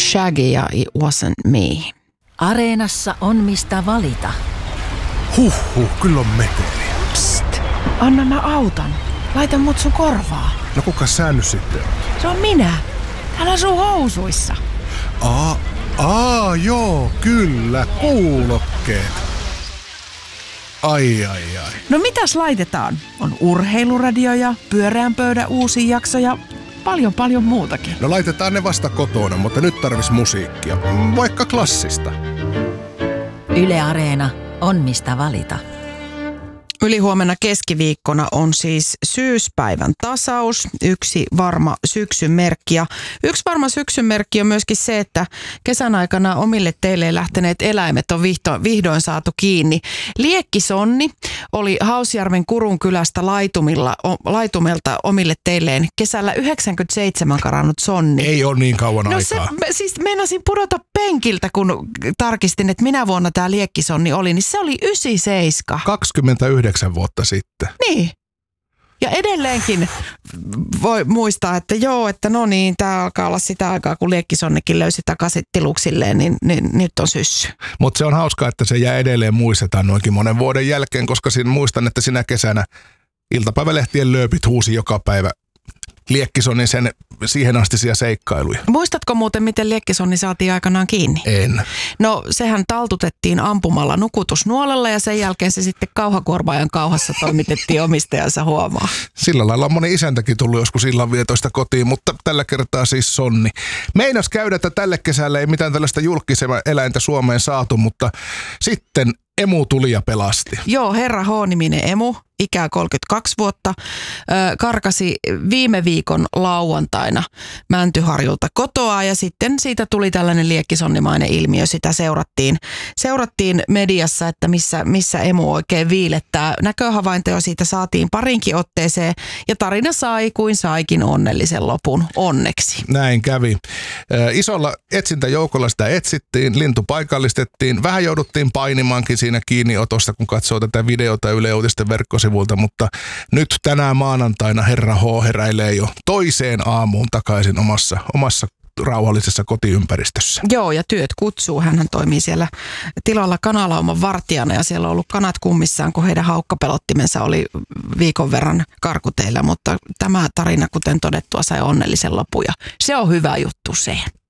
Shaggy ja It Wasn't Me. Areenassa on mistä valita. Kyllä on meteliä. Psst, anna mä auton. Laita mut sun korvaa. No kuka sä nyt sitten on? Se on minä. Älä sun housuissa. Joo, kyllä, kuulokkeet. Ai. No mitäs laitetaan? On urheiluradio ja pyöreän pöydän uusi jakso ja paljon muutakin. No laitetaan ne vasta kotona, mutta nyt tarvis musiikkia. Vaikka klassista. Yle Areena on mistä valita. Ylihuomenna keskiviikkona on siis syyspäivän tasaus, yksi varma syksyn merkki. Ja yksi varma syksyn merkki on myöskin se, että kesän aikana omille teille lähteneet eläimet on vihdoin saatu kiinni. Liekkisonni oli Hausjärven Kurunkylästä laitumilta omille teilleen kesällä 97 karannut sonni. Ei ole niin kauan aikaa. Siis meinasin pudota penkiltä, kun tarkistin, että minä vuonna tämä liekkisonni oli, niin se oli 97. 29 vuotta sitten. Niin. Ja edelleenkin voi muistaa, että no niin, tämä alkaa olla sitä aikaa, kun liekkisonnekin löysi takaisin tiluksilleen, niin nyt on syssy. Mutta se on hauskaa, että se jää edelleen muistetaan noinkin monen vuoden jälkeen, koska muistan, että sinä kesänä iltapäivälehtien lööpit huusi joka päivä liekkisonnin sen siihen astisia seikkailuja. Muistatko muuten, miten liekkisonni saatiin aikanaan kiinni? En. No sehän taltutettiin ampumalla nukutusnuolella ja sen jälkeen se sitten kauhakuormaajan kauhassa toimitettiin omistajansa huomaa. Sillä lailla on moni isäntäkin tullut joskus illanvietoista kotiin, mutta tällä kertaa siis sonni. Meinas käydä, että tälle kesällä ei mitään tällaista julkisema eläintä Suomeen saatu, mutta sitten emu tuli ja pelasti. Joo, herra H-niminen emu, ikää 32 vuotta, karkasi viime viikon lauantaina Mäntyharjulta kotoa ja sitten siitä tuli tällainen liekkisonnimainen ilmiö. Sitä seurattiin mediassa, että missä emu oikein viilettää. Näköhavaintoja siitä saatiin parinkin otteeseen ja tarina sai kuin saikin onnellisen lopun, onneksi. Näin kävi. Isolla etsintäjoukolla sitä etsittiin, lintu paikallistettiin, vähän jouduttiin painimaankin siinä kiinniotosta, kun katsoo tätä videota Yle Uutisten verkkosivulta, mutta nyt tänään maanantaina herra H heräilee jo toiseen aamuun takaisin omassa rauhallisessa kotiympäristössä. Joo, ja työt kutsuu. Hänhän toimii siellä tilalla kanalauman vartijana ja siellä on ollut kanat kummissaan, kun heidän haukkapelottimensa oli viikon verran karkuteilla, mutta tämä tarina, kuten todettua, sai onnellisen lopun ja se on hyvä juttu se.